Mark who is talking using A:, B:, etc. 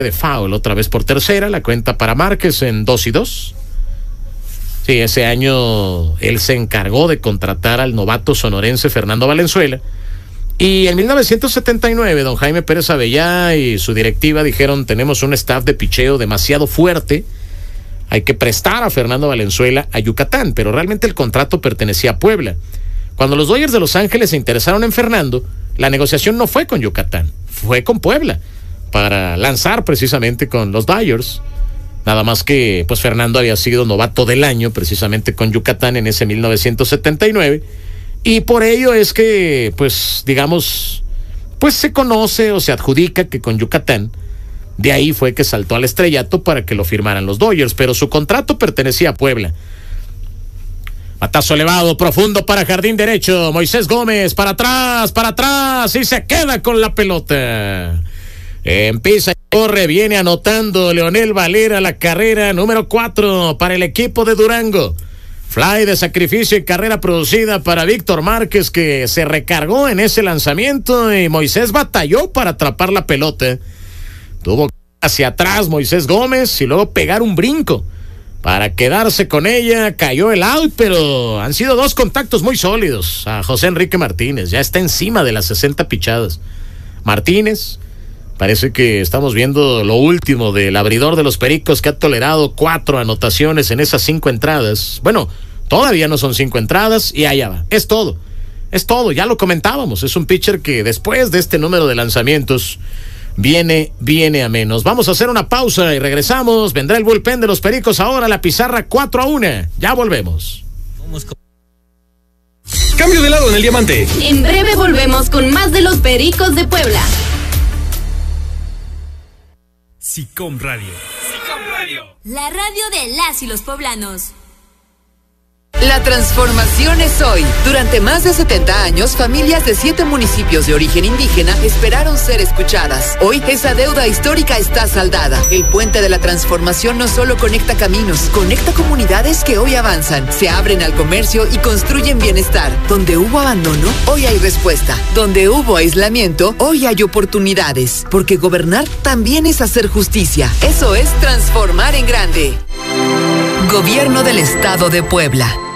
A: de foul otra vez por tercera, la cuenta para Márquez en 2-2. Sí, ese año él se encargó de contratar al novato sonorense Fernando Valenzuela. Y en 1979, don Jaime Pérez Avellá y su directiva dijeron: tenemos un staff de picheo demasiado fuerte, hay que prestar a Fernando Valenzuela a Yucatán, pero realmente el contrato pertenecía a Puebla. Cuando los Dodgers de Los Ángeles se interesaron en Fernando, la negociación no fue con Yucatán, fue con Puebla, para lanzar precisamente con los Dodgers. Nada más que pues Fernando había sido novato del año precisamente con Yucatán en ese 1979, y por ello es que pues digamos pues se conoce o se adjudica que con Yucatán de ahí fue que saltó al estrellato para que lo firmaran los Dodgers, pero su contrato pertenecía a Puebla. Batazo elevado, profundo para jardín derecho. Moisés Gómez, para atrás, y se queda con la pelota. Empieza y corre, viene anotando Leonel Valera la carrera número 4 para el equipo de Durango. Fly de sacrificio y carrera producida para Víctor Márquez, que se recargó en ese lanzamiento, y Moisés batalló para atrapar la pelota. Tuvo hacia atrás Moisés Gómez y luego pegar un brinco para quedarse con ella. Cayó el out, pero han sido 2 contactos muy sólidos a José Enrique Martínez. Ya está encima de las 60 pichadas. Martínez, parece que estamos viendo lo último del abridor de los Pericos, que ha tolerado 4 anotaciones en esas 5 entradas. Bueno, todavía no son 5 entradas y allá va. Es todo, ya lo comentábamos. Es un pitcher que después de este número de lanzamientos viene a menos. Vamos a hacer una pausa y regresamos. Vendrá el bullpen de los Pericos ahora, la pizarra 4-1. Ya volvemos.
B: Cambio de lado en el diamante.
C: En breve volvemos con más de los Pericos de Puebla.
B: SICOM Radio.
C: La radio de las y los poblanos.
D: La transformación es hoy. Durante más de 70 años, familias de 7 municipios de origen indígena esperaron ser escuchadas. Hoy, esa deuda histórica está saldada. El puente de la transformación no solo conecta caminos, conecta comunidades que hoy avanzan, se abren al comercio y construyen bienestar. Donde hubo abandono, hoy hay respuesta. Donde hubo aislamiento, hoy hay oportunidades. Porque gobernar también es hacer justicia. Eso es transformar en grande. Gobierno del Estado de Puebla.